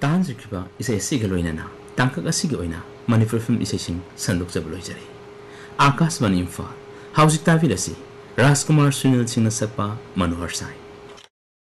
तांजखिबा इसे सिग लोइनाना तांकक असिग ओइना मणिपुर फिल्म इसेसिंग संदोकजब लोइजरे आकाशवाणी इम्फाल हाउसिक ताबिरसी राजकुमार सुनील सिंह सकपा मनोहर साई